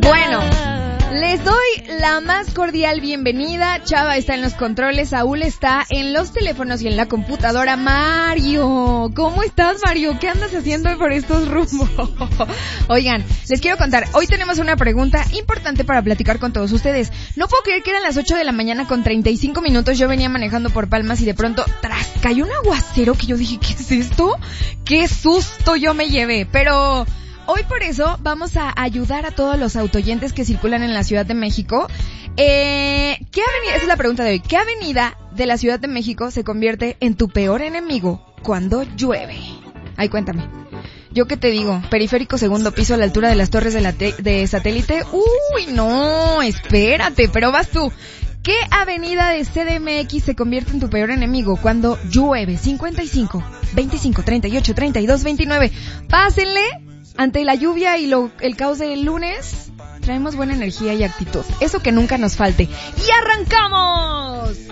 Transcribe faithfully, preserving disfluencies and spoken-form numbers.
Bueno, les doy la más cordial bienvenida. Chava está en los controles, Saúl está en los teléfonos y en la computadora. Mario, ¿cómo estás, Mario? ¿Qué andas haciendo por estos rumbos? Oigan, les quiero contar, hoy tenemos una pregunta importante para platicar con todos ustedes. No puedo creer que eran las ocho de la mañana con treinta y cinco minutos, yo venía manejando por Palmas y de pronto, tras, cayó un aguacero que yo dije, ¿qué es esto? ¡Qué susto yo me llevé! Pero hoy por eso vamos a ayudar a todos los autoyentes que circulan en la Ciudad de México. Eh, ¿qué avenida? Esa es la pregunta de hoy. ¿Qué avenida de la Ciudad de México se convierte en tu peor enemigo cuando llueve? Ay, cuéntame. ¿Yo qué te digo? Periférico segundo piso a la altura de las torres de, la te- de satélite. Uy, no, espérate, pero vas tú. ¿Qué avenida de C D M X se convierte en tu peor enemigo cuando llueve? cincuenta y cinco, veinticinco, treinta y ocho, treinta y dos, veintinueve. Pásenle. Ante la lluvia y lo, el caos del lunes, traemos buena energía y actitud. Eso que nunca nos falte. ¡Y arrancamos!